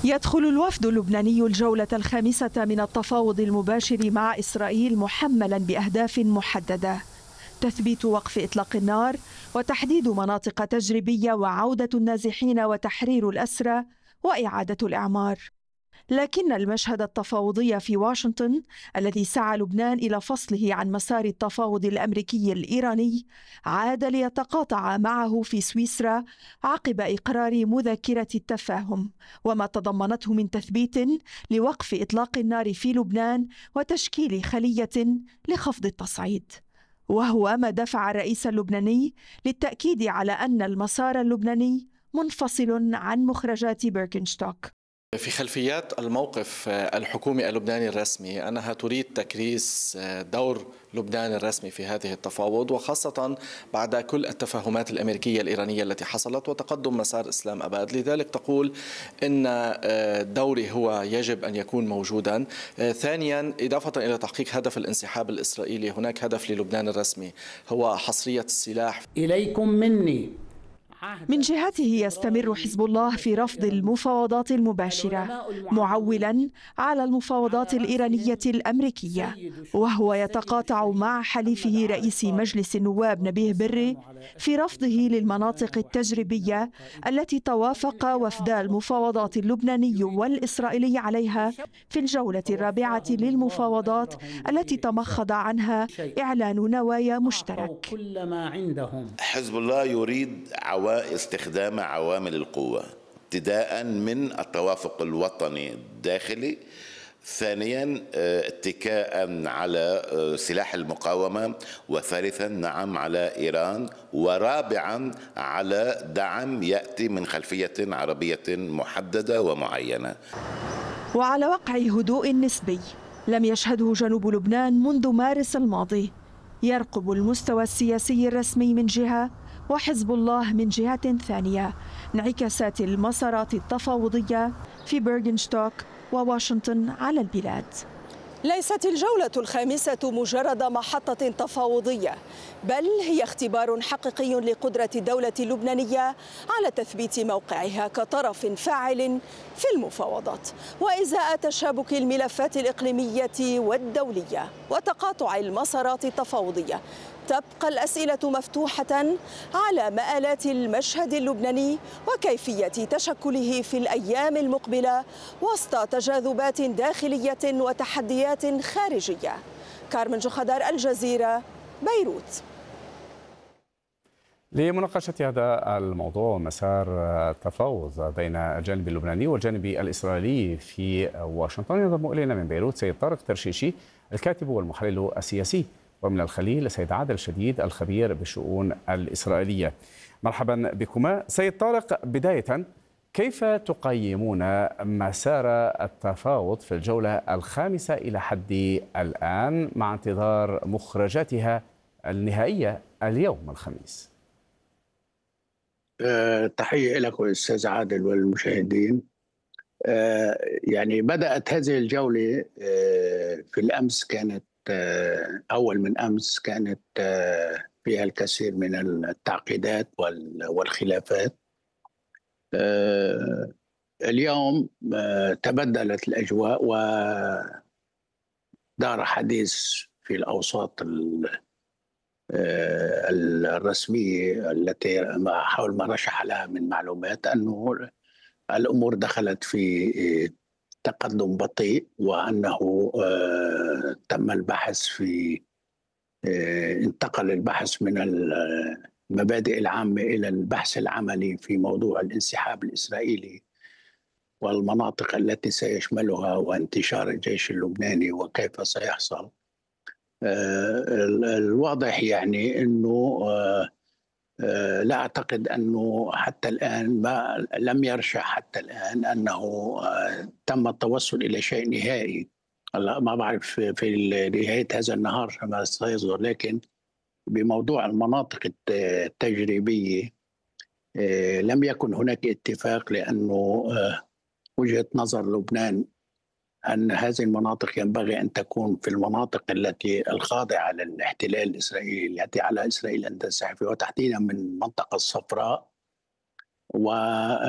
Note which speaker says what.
Speaker 1: يدخل الوفد اللبناني الجولة الخامسة من التفاوض المباشر مع إسرائيل محملا بأهداف محددة: تثبيت وقف إطلاق النار، وتحديد مناطق تجريبية، وعودة النازحين، وتحرير الأسرى، وإعادة الإعمار. لكن المشهد التفاوضي في واشنطن، الذي سعى لبنان إلى فصله عن مسار التفاوض الأمريكي الإيراني، عاد ليتقاطع معه في سويسرا عقب إقرار مذكرة التفاهم وما تضمنته من تثبيت لوقف إطلاق النار في لبنان وتشكيل خلية لخفض التصعيد. وهو ما دفع الرئيس اللبناني للتأكيد على أن المسار اللبناني منفصل عن مخرجات بيركنستوك.
Speaker 2: في خلفيات الموقف الحكومي اللبناني الرسمي أنها تريد تكريس دور لبنان الرسمي في هذه التفاوض، وخاصة بعد كل التفاهمات الأمريكية الإيرانية التي حصلت وتقدم مسار إسلام أباد. لذلك تقول إن دوري هو يجب أن يكون موجودا. ثانيا، إضافة إلى تحقيق هدف الانسحاب الإسرائيلي، هناك هدف للبنان الرسمي هو حصرية السلاح.
Speaker 3: إليكم مني.
Speaker 1: من جهته يستمر حزب الله في رفض المفاوضات المباشرة، معولا على المفاوضات الإيرانية الأمريكية، وهو يتقاطع مع حليفه رئيس مجلس النواب نبيه بري في رفضه للمناطق التجريبية التي توافق وفدا المفاوضات اللبناني والإسرائيلي عليها في الجولة الرابعة للمفاوضات التي تمخض عنها إعلان نوايا مشترك.
Speaker 4: حزب الله يريد استخدام عوامل القوة، ابتداء من التوافق الوطني الداخلي، ثانيا اتكاء على سلاح المقاومة، وثالثا نعم على إيران، ورابعا على دعم يأتي من خلفية عربية محددة ومعينة.
Speaker 1: وعلى وقع هدوء نسبي لم يشهده جنوب لبنان منذ مارس الماضي، يرقب المستوى السياسي الرسمي من جهة وحزب الله من جهة ثانية انعكاسات المسارات التفاوضية في بيرغنشتوك وواشنطن على البلاد. ليست الجولة الخامسة مجرد محطة تفاوضية، بل هي اختبار حقيقي لقدرة الدولة اللبنانية على تثبيت موقعها كطرف فاعل في المفاوضات، وإزاء تشابك الملفات الإقليمية والدولية وتقاطع المسارات التفاوضية. تبقى الأسئلة مفتوحة على مآلات المشهد اللبناني وكيفية تشكله في الأيام المقبلة وسط تجاذبات داخلية وتحديات خارجية. كارمن جخدار، الجزيرة، بيروت.
Speaker 5: لمناقشة هذا الموضوع ومسار التفاوض بين الجانب اللبناني والجانب الإسرائيلي في واشنطن، ينضم إلينا من بيروت سيد طارق ترشيشي، الكاتب والمحلل السياسي، ومن الخليل سيد عادل شديد، الخبير بالشؤون الإسرائيلية. مرحبا بكما. سيد طارق، بداية كيف تقيمون مسار التفاوض في الجولة الخامسة إلى حد الآن مع انتظار مخرجاتها النهائية اليوم الخميس؟
Speaker 6: تحية لك أستاذ عادل والمشاهدين. يعني بدأت هذه الجولة في الأمس، كانت أول من أمس كانت فيها الكثير من التعقيدات والخلافات. اليوم تبدلت الأجواء ودار حديث في الأوساط الرسمية التي حول ما رشح لها من معلومات أنه الأمور دخلت في تقدم بطيء، وأنه تم البحث في انتقل البحث من المبادئ العامة إلى البحث العملي في موضوع الانسحاب الإسرائيلي والمناطق التي سيشملها وانتشار الجيش اللبناني وكيف سيحصل. الواضح يعني أنه لا أعتقد أنه حتى الآن لم يرشح حتى الآن أنه تم التوصل إلى شيء نهائي. ما بعرف في نهاية هذا النهار ما سيصدر، لكن بموضوع المناطق التجريبية لم يكن هناك اتفاق، لأنه وجهة نظر لبنان أن هذه المناطق ينبغي أن تكون في المناطق التي الخاضعة للاحتلال الإسرائيلي، التي على إسرائيل أن تنسحب، وتحديدا من المنطقة الصفراء